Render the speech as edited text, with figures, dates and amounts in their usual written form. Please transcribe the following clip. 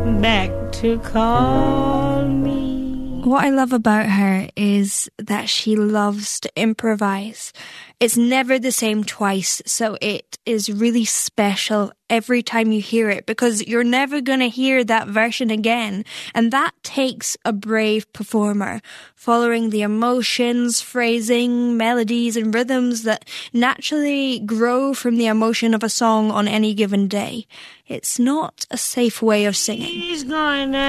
back to call me. What I love about her is that she loves to improvise. It's never the same twice, so it is really special every time you hear it because you're never going to hear that version again. And that takes a brave performer, following the emotions, phrasing, melodies and rhythms that naturally grow from the emotion of a song on any given day. It's not a safe way of singing. He's going to